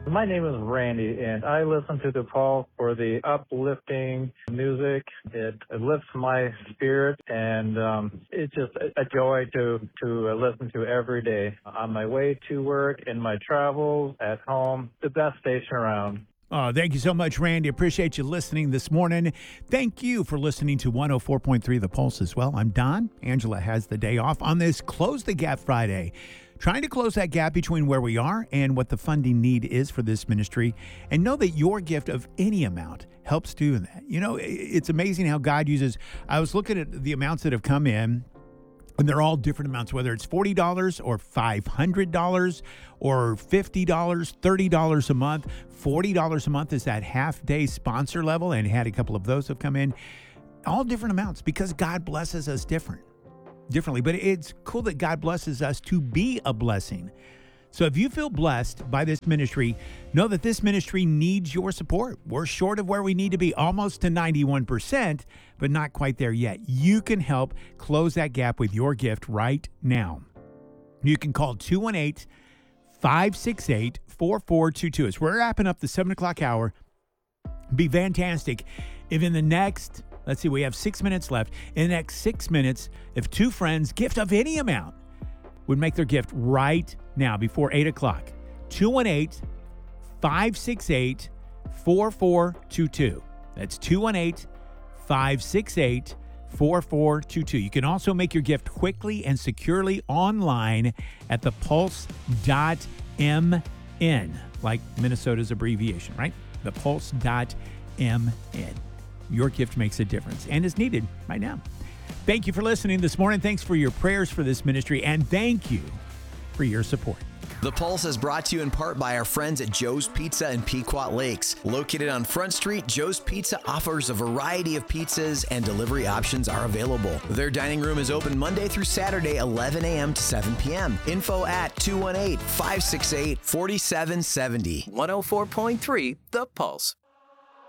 My name is Randy, and I listen to DePaul for the uplifting music. It lifts my spirit, and it's just a joy to listen to every day. On my way to work, in my travels, at home, the best station around. Oh, thank you so much, Randy. Appreciate you listening this morning. Thank you for listening to 104.3 The Pulse as well. I'm Don. Angela has the day off on this Close the Gap Friday. Trying to close that gap between where we are and what the funding need is for this ministry. And know that your gift of any amount helps doing that. You know, it's amazing how God uses. I was looking at the amounts that have come in, and they're all different amounts, whether it's $40 or $500 or $50, $30 a month. $40 a month is that half-day sponsor level, and had a couple of those have come in. All different amounts because God blesses us differently. But it's cool that God blesses us to be a blessing. So if you feel blessed by this ministry, know that this ministry needs your support. We're short of where we need to be, almost to 91%, but not quite there yet. You can help close that gap with your gift right now. You can call 218-568-4422. As we're wrapping up the 7 o'clock hour, be fantastic if in the next, let's see, we have 6 minutes left. In the next 6 minutes, if two friends, gift of any amount, would make their gift right now before 8 o'clock. 218-568-4422. That's 218-568-4422. You can also make your gift quickly and securely online at thepulse.mn, like Minnesota's abbreviation, right? Thepulse.mn. Your gift makes a difference and is needed right now. Thank you for listening this morning. Thanks for your prayers for this ministry, and thank you for your support. The Pulse is brought to you in part by our friends at Joe's Pizza in Pequot Lakes. Located on Front Street, Joe's Pizza offers a variety of pizzas, and delivery options are available. Their dining room is open Monday through Saturday, 11 a.m. to 7 p.m. Info at 218-568-4770. 104.3 The Pulse.